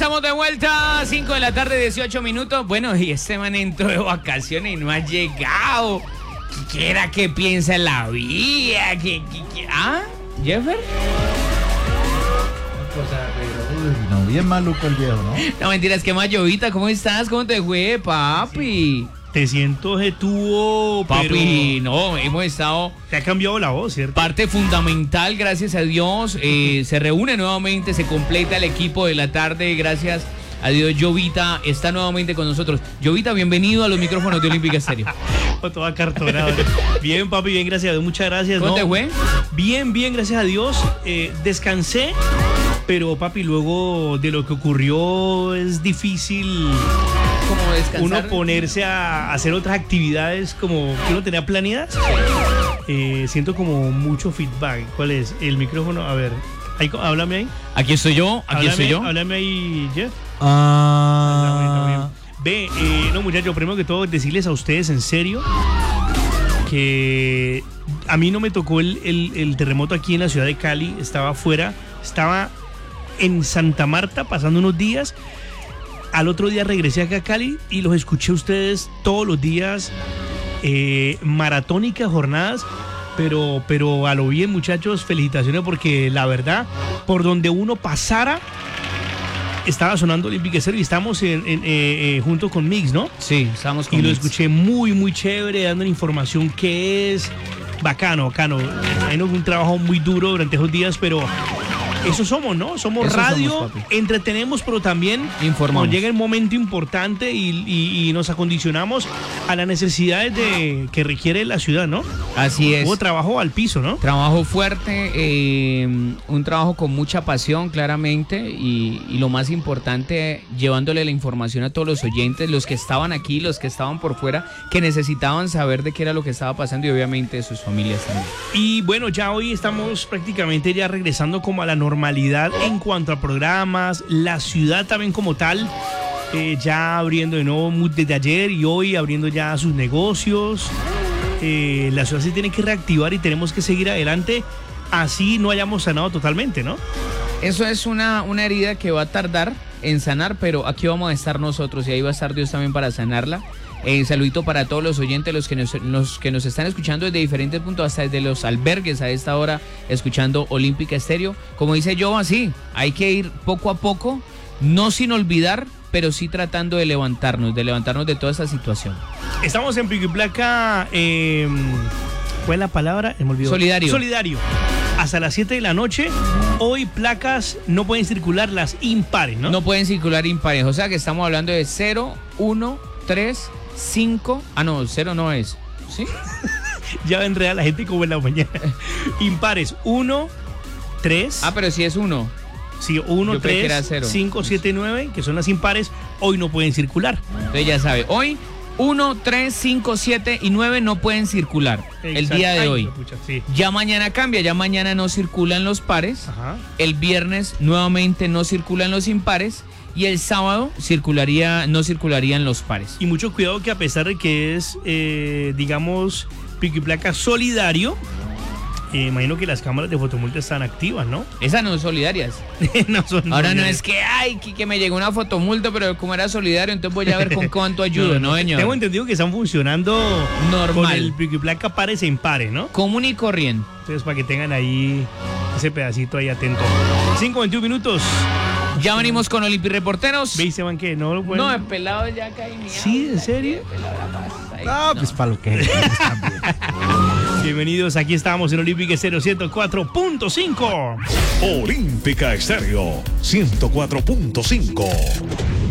estamos de vuelta, 5 de la tarde, 18 minutos. Bueno, y este man entró de vacaciones y no ha llegado. ¿Qué era que piensa en la vida? ¿Ah? ¿Jeffer? No, bien maluco el viejo, ¿no? No, mentiras, ¿qué más, Jovita? ¿Cómo estás? ¿Cómo te fue, papi? Te siento jetuvo, Papi, pero no, hemos estado... te ha cambiado la voz, ¿cierto? Parte fundamental, gracias a Dios. Se reúne nuevamente, se completa el equipo de la tarde, gracias a Dios. Jovita está nuevamente con nosotros. Jovita, bienvenido a los micrófonos de Olímpica Estéreo. Todo acartonado. Bien, papi, bien, gracias a Dios, muchas gracias. ¿Cómo te fue? Bien, bien, gracias a Dios. Descansé, pero papi, luego de lo que ocurrió es difícil ¿Cómo descansar? uno ponerse a hacer otras actividades como que uno tenía planeadas. Siento como mucho feedback. ¿Cuál es? El micrófono, a ver, háblame ahí. Aquí estoy yo, Háblame ahí, Jeff. Ah. Ve, no, muchachos, primero que todo decirles a ustedes en serio que a mí no me tocó el terremoto aquí en la ciudad de Cali. Estaba afuera, estaba en Santa Marta pasando unos días. Al otro día regresé acá a Cali y los escuché a ustedes todos los días, maratónicas jornadas, pero a lo bien, muchachos, felicitaciones, porque la verdad, por donde uno pasara, estaba sonando Olímpica Estéreo y estamos junto con Mix, ¿no? Sí, estamos con Y lo Mix. escuché muy, muy chévere, dando la información que es bacano. Hay un trabajo muy duro durante esos días, pero eso somos, ¿no? Somos Eso radio, somos, papi. entretenemos, pero también Informamos. cuando llega el momento importante y nos acondicionamos a las necesidades que requiere la ciudad, ¿no? Así es. Hubo trabajo al piso, ¿no? Trabajo fuerte, un trabajo con mucha pasión, claramente, y lo más importante, llevándole la información a todos los oyentes, los que estaban aquí, los que estaban por fuera, que necesitaban saber de qué era lo que estaba pasando y obviamente de sus familias también. Y bueno, ya hoy estamos prácticamente ya regresando como a la normalidad en cuanto a programas, la ciudad también como tal, ya abriendo de nuevo desde ayer y hoy abriendo ya sus negocios. La ciudad se tiene que reactivar y tenemos que seguir adelante, así no hayamos sanado totalmente, ¿no? Eso es una herida que va a tardar en sanar, pero aquí vamos a estar nosotros y ahí va a estar Dios también para sanarla. Saludito para todos los oyentes, los que nos están escuchando desde diferentes puntos, hasta desde los albergues a esta hora, escuchando Olímpica Estéreo. Como dice yo, así, hay que ir poco a poco, no sin olvidar, pero sí tratando de levantarnos de toda esta situación. Estamos en Pico y Placa, ¿cuál es la palabra? Me olvidó. Solidario. Hasta las 7 de la noche. Hoy placas no pueden circular, las impares, ¿no? No pueden circular impares, o sea que estamos hablando de 0, 1, 3, 5. Ah, no, 0 no es. ¿Sí? Ya va a enredar la gente como en la mañana. Impares, 1, 3. Ah, pero sí es 1. Sí, 1, Yo creí que era 3, cero. 5, 7, 9, que son las impares, hoy no pueden circular. Entonces ya sabe, hoy 1, 3, 5, 7 y 9 no pueden circular el día de Ay, hoy. pucha, sí. Ya mañana cambia, ya mañana no circulan los pares. Ajá. El viernes nuevamente no circulan los impares. Y el sábado no circularían los pares. Y mucho cuidado que a pesar de que es, digamos, Pico y Placa solidario, imagino que las cámaras de fotomulta están activas, ¿no? Esas no son solidarias. No son Ahora no solidarias. es que, ay, que me llegó una fotomulta, pero como era solidario, entonces voy a ver con cuánto ayudo, ¿no, señor? Tengo entendido que están funcionando Normal. con el Pico y Placa pares e impares, ¿no? Común y corriente. Entonces, para que tengan ahí ese pedacito ahí atento. 5:21 minutos. Ya venimos con Olimpi Reporteros. ¿Veis, Esteban, que no lo pueden? No, el pelado ya cae mi ¿Sí? ¿En serio? No, pues para lo que es. Bienvenidos, aquí estamos en Olímpica Estéreo 104.5. Olímpica Estéreo 104.5.